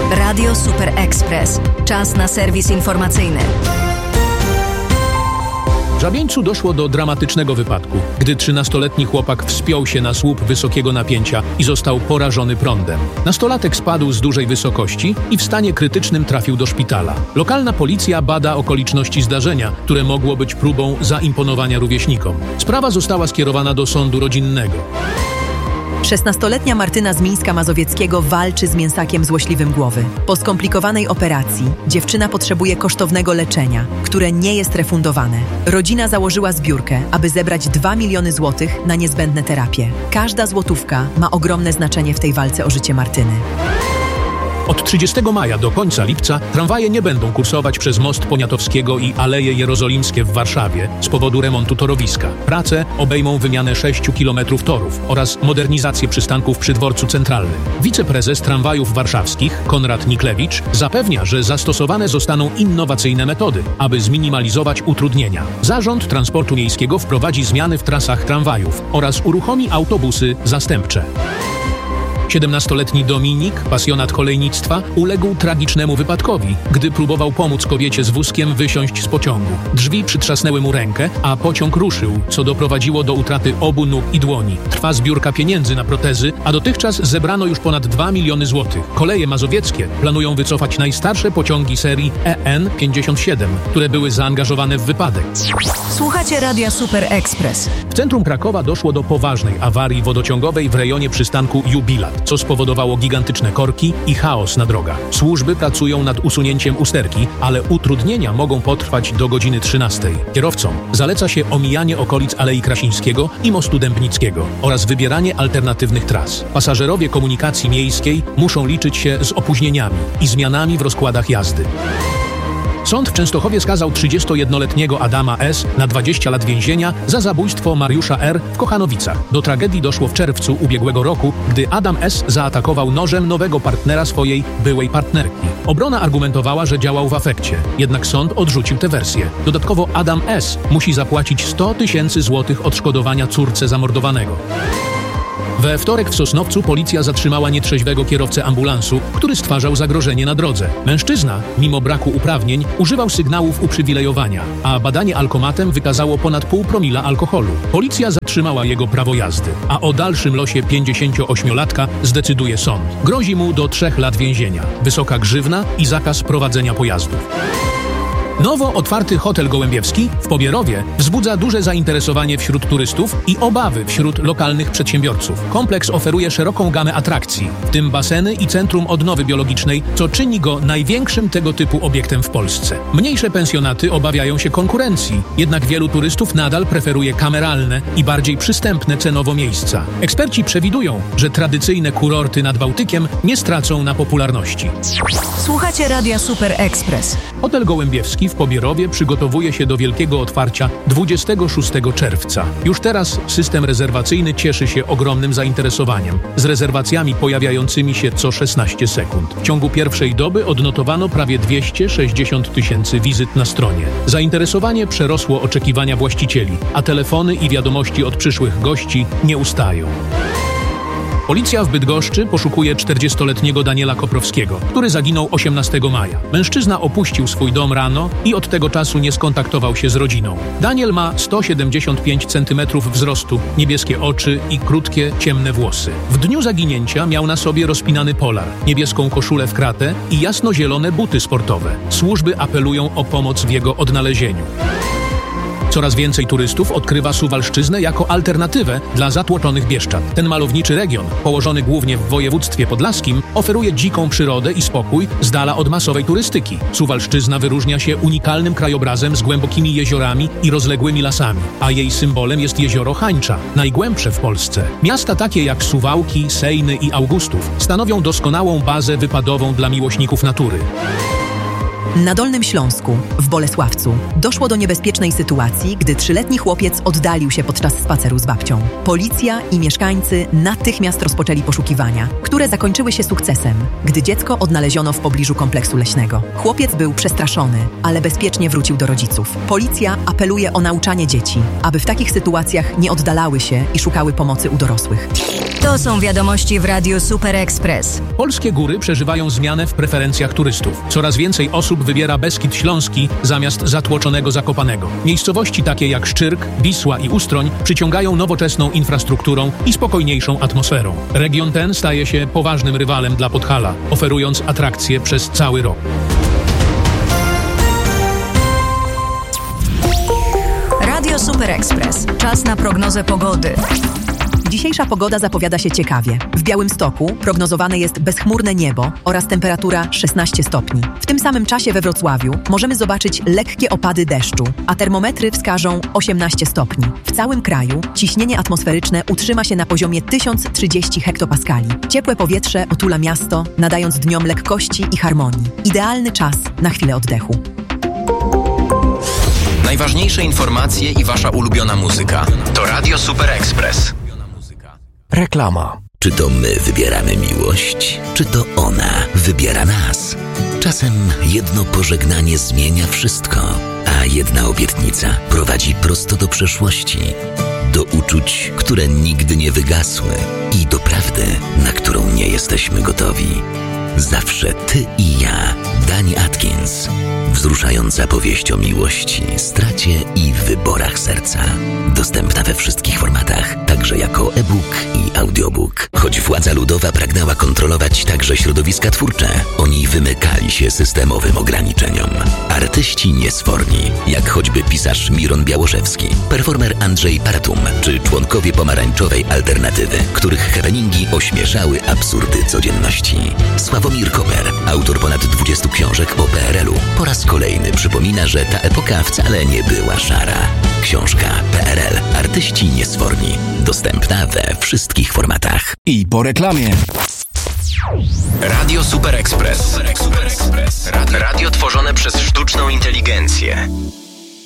Radio Super Express. Czas na serwis informacyjny. W Żabieńcu doszło do dramatycznego wypadku, gdy 13-letni chłopak wspiął się na słup wysokiego napięcia i został porażony prądem. Nastolatek spadł z dużej wysokości i w stanie krytycznym trafił do szpitala. Lokalna policja bada okoliczności zdarzenia, które mogło być próbą zaimponowania rówieśnikom. Sprawa została skierowana do sądu rodzinnego. 16-letnia Martyna z Mińska Mazowieckiego walczy z mięsakiem złośliwym głowy. Po skomplikowanej operacji dziewczyna potrzebuje kosztownego leczenia, które nie jest refundowane. Rodzina założyła zbiórkę, aby zebrać 2 miliony złotych na niezbędne terapie. Każda złotówka ma ogromne znaczenie w tej walce o życie Martyny. Od 30 maja do końca lipca tramwaje nie będą kursować przez Most Poniatowskiego i Aleje Jerozolimskie w Warszawie z powodu remontu torowiska. Prace obejmą wymianę 6 kilometrów torów oraz modernizację przystanków przy dworcu centralnym. Wiceprezes tramwajów warszawskich, Konrad Niklewicz, zapewnia, że zastosowane zostaną innowacyjne metody, aby zminimalizować utrudnienia. Zarząd Transportu Miejskiego wprowadzi zmiany w trasach tramwajów oraz uruchomi autobusy zastępcze. 17-letni Dominik, pasjonat kolejnictwa, uległ tragicznemu wypadkowi, gdy próbował pomóc kobiecie z wózkiem wysiąść z pociągu. Drzwi przytrzasnęły mu rękę, a pociąg ruszył, co doprowadziło do utraty obu nóg i dłoni. Trwa zbiórka pieniędzy na protezy, a dotychczas zebrano już ponad 2 miliony złotych. Koleje mazowieckie planują wycofać najstarsze pociągi serii EN57, które były zaangażowane w wypadek. Słuchacie Radia Super Express. W centrum Krakowa doszło do poważnej awarii wodociągowej w rejonie przystanku Jubilat, co spowodowało gigantyczne korki i chaos na drogach. Służby pracują nad usunięciem usterki, ale utrudnienia mogą potrwać do godziny 13. Kierowcom zaleca się omijanie okolic Alei Krasińskiego i Mostu Dębnickiego oraz wybieranie alternatywnych tras. Pasażerowie komunikacji miejskiej muszą liczyć się z opóźnieniami i zmianami w rozkładach jazdy. Sąd w Częstochowie skazał 31-letniego Adama S. na 20 lat więzienia za zabójstwo Mariusza R. w Kochanowicach. Do tragedii doszło w czerwcu ubiegłego roku, gdy Adam S. zaatakował nożem nowego partnera swojej byłej partnerki. Obrona argumentowała, że działał w afekcie, jednak sąd odrzucił tę wersję. Dodatkowo Adam S. musi zapłacić 100 000 złotych odszkodowania córce zamordowanego. We wtorek w Sosnowcu policja zatrzymała nietrzeźwego kierowcę ambulansu, który stwarzał zagrożenie na drodze. Mężczyzna, mimo braku uprawnień, używał sygnałów uprzywilejowania, a badanie alkomatem wykazało ponad 0,5 promila alkoholu. Policja zatrzymała jego prawo jazdy, a o dalszym losie 58-latka zdecyduje sąd. Grozi mu do 3 lat więzienia, wysoka grzywna i zakaz prowadzenia pojazdów. Nowo otwarty hotel Gołębiewski w Pobierowie wzbudza duże zainteresowanie wśród turystów i obawy wśród lokalnych przedsiębiorców. Kompleks oferuje szeroką gamę atrakcji, w tym baseny i centrum odnowy biologicznej, co czyni go największym tego typu obiektem w Polsce. Mniejsze pensjonaty obawiają się konkurencji, jednak wielu turystów nadal preferuje kameralne i bardziej przystępne cenowo miejsca. Eksperci przewidują, że tradycyjne kurorty nad Bałtykiem nie stracą na popularności. Słuchacie Radia Super Express. Hotel Gołębiewski w Pobierowie przygotowuje się do wielkiego otwarcia 26 czerwca. Już teraz system rezerwacyjny cieszy się ogromnym zainteresowaniem, z rezerwacjami pojawiającymi się co 16 sekund. W ciągu pierwszej doby odnotowano prawie 260 000 wizyt na stronie. Zainteresowanie przerosło oczekiwania właścicieli, a telefony i wiadomości od przyszłych gości nie ustają. Policja w Bydgoszczy poszukuje 40-letniego Daniela Koprowskiego, który zaginął 18 maja. Mężczyzna opuścił swój dom rano i od tego czasu nie skontaktował się z rodziną. Daniel ma 175 cm wzrostu, niebieskie oczy i krótkie, ciemne włosy. W dniu zaginięcia miał na sobie rozpinany polar, niebieską koszulę w kratę i jasnozielone buty sportowe. Służby apelują o pomoc w jego odnalezieniu. Coraz więcej turystów odkrywa Suwalszczyznę jako alternatywę dla zatłoczonych Bieszczad. Ten malowniczy region, położony głównie w województwie podlaskim, oferuje dziką przyrodę i spokój z dala od masowej turystyki. Suwalszczyzna wyróżnia się unikalnym krajobrazem z głębokimi jeziorami i rozległymi lasami, a jej symbolem jest jezioro Hańcza, najgłębsze w Polsce. Miasta takie jak Suwałki, Sejny i Augustów stanowią doskonałą bazę wypadową dla miłośników natury. Na Dolnym Śląsku, w Bolesławcu, doszło do niebezpiecznej sytuacji, gdy 3-letni chłopiec oddalił się podczas spaceru z babcią. Policja i mieszkańcy natychmiast rozpoczęli poszukiwania, które zakończyły się sukcesem, gdy dziecko odnaleziono w pobliżu kompleksu leśnego. Chłopiec był przestraszony, ale bezpiecznie wrócił do rodziców. Policja apeluje o nauczanie dzieci, aby w takich sytuacjach nie oddalały się i szukały pomocy u dorosłych. To są wiadomości w Radiu Super Express. Polskie góry przeżywają zmianę w preferencjach turystów. Coraz więcej osób wybiera Beskid Śląski zamiast zatłoczonego Zakopanego. Miejscowości takie jak Szczyrk, Wisła i Ustroń przyciągają nowoczesną infrastrukturą i spokojniejszą atmosferą. Region ten staje się poważnym rywalem dla Podhala, oferując atrakcje przez cały rok. Radio Super Express. Czas na prognozę pogody. Dzisiejsza pogoda zapowiada się ciekawie. W Białymstoku prognozowane jest bezchmurne niebo oraz temperatura 16 stopni. W tym samym czasie we Wrocławiu możemy zobaczyć lekkie opady deszczu, a termometry wskażą 18 stopni. W całym kraju ciśnienie atmosferyczne utrzyma się na poziomie 1030 hektopaskali. Ciepłe powietrze otula miasto, nadając dniom lekkości i harmonii. Idealny czas na chwilę oddechu. Najważniejsze informacje i wasza ulubiona muzyka. To Radio Super Express. Reklama. Czy to my wybieramy miłość, czy to ona wybiera nas? Czasem jedno pożegnanie zmienia wszystko, a jedna obietnica prowadzi prosto do przeszłości, do uczuć, które nigdy nie wygasły i do prawdy, na którą nie jesteśmy gotowi. Zawsze ty i ja. Dani Atkins. Wzruszająca powieść o miłości, stracie i wyborach serca. Dostępna we wszystkich formatach, także jako e-book i audiobook. Choć władza ludowa pragnęła kontrolować także środowiska twórcze, oni wymykali się systemowym ograniczeniom. Artyści niesforni, jak choćby pisarz Miron Białoszewski, performer Andrzej Paratum, czy członkowie pomarańczowej alternatywy, których happeningi ośmieszały absurdy codzienności. Sławomir Koper, autor ponad 20 książek o PRL-u, po raz kolejny przypomina, że ta epoka wcale nie była szara. Książka PRL. Artyści niesforni. Dostępna we wszystkich formatach. I po reklamie. Radio Super Express. Radio tworzone przez sztuczną inteligencję.